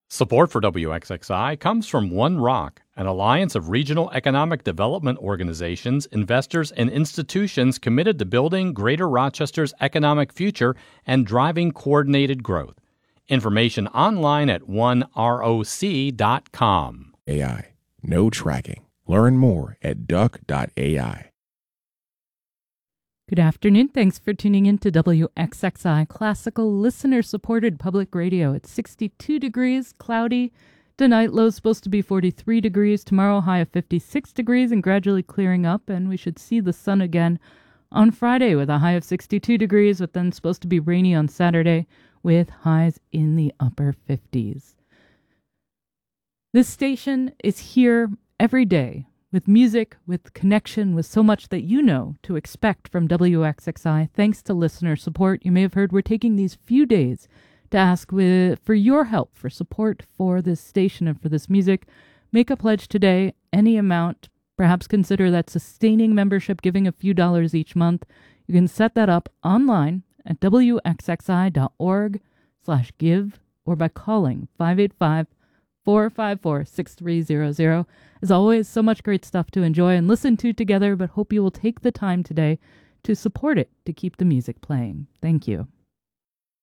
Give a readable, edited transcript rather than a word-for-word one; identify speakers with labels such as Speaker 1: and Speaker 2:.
Speaker 1: Support for WXXI comes from One Rock, an alliance of regional economic development organizations, investors, and institutions committed to building Greater Rochester's economic future and driving coordinated growth. Information online at oneroc.com.
Speaker 2: AI. No tracking. Learn more at duck.ai.
Speaker 3: Good afternoon. Thanks for tuning in to WXXI Classical Listener-Supported Public Radio. It's 62 degrees, cloudy. Tonight, low supposed to be 43 degrees. Tomorrow, high of 56 degrees and gradually clearing up. And we should see the sun again on Friday with a high of 62 degrees, but then supposed to be rainy on Saturday with highs in the upper 50s. This station is here every day, with music, with connection, with so much that you know to expect from WXXI. Thanks to listener support. You may have heard we're taking these few days to ask for your help, for support for this station and for this music. Make a pledge today, any amount. Perhaps consider that sustaining membership, giving a few dollars each month. You can set that up online at wxxi.org/give or by calling 585-454-6300. As always, so much great stuff to enjoy and listen to together, but hope you will take the time today to support it, to keep the music playing. Thank you.